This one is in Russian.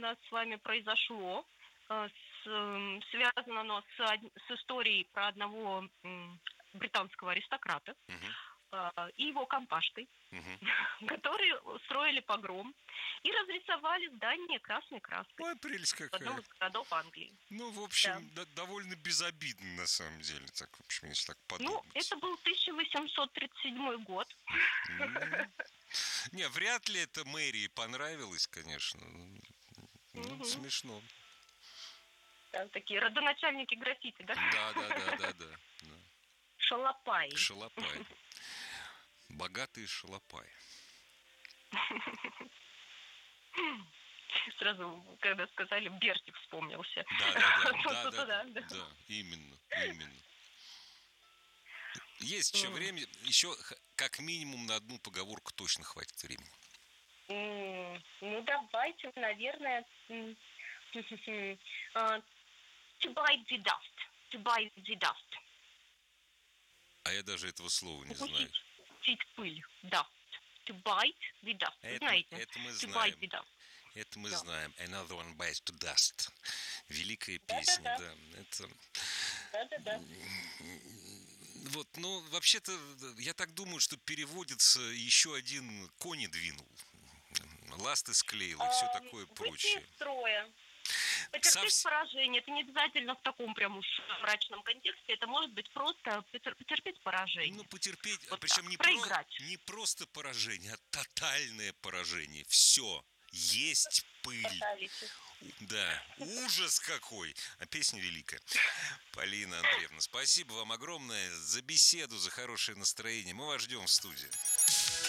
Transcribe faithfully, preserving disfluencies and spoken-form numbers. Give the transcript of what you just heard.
нас с вами произошло. Э, с, м, связано оно с, од- с историей про одного м, британского аристократа Мгм. э, и его компашкой, Мгм. которые устроили погром и разрисовали здание красной краской Ой, прелесть в одном какая. из городов Англии. Ну, в Да. общем, да- довольно безобидно, на самом деле, так, в общем, если так Ну, подумать. это был тысяча восемьсот тридцать седьмой год. Ну, не, вряд ли это мэрии понравилось, конечно. Ну, Мгм. смешно. Да, такие родоначальники граффити, да? Да, да, да, да, да. да. Шалопаи. Шалопай. Богатые шалопаи. Сразу, когда сказали, Бертик вспомнился. Да, да, да, Вот да, да, это да, да, да. да, именно, именно. Есть еще М. время, еще х- как минимум на одну поговорку точно хватит времени. М, Ну, давайте, наверное, м, а, to bite the dust. To bite the dust. А я даже этого слова не знаю. Укусить, укусить пыль. Dust. To bite the dust. Вы Это, мы- знаете. это мы To bite знаем. the dust. Это мы Да. знаем. Another one bites to dust. Великая песня, Да-да-да. да. Это Да-да-да. вот, ну, вообще-то, я так думаю, что переводится еще один кони двинул, ласты склеил и все А, такое Выйти прочее. из строя. Потерпеть Совс- поражение. Это не обязательно в таком прям уж мрачном контексте. Это может быть просто потер- потерпеть Ну, поражение. потерпеть, а Вот причем так, не, про- проиграть. не просто поражение, а тотальное поражение. Все. Есть пыль. Фаталити. Да, ужас какой. А песня великая. Полина Андреевна, спасибо вам огромное за беседу, за хорошее настроение. Мы вас ждем в студии.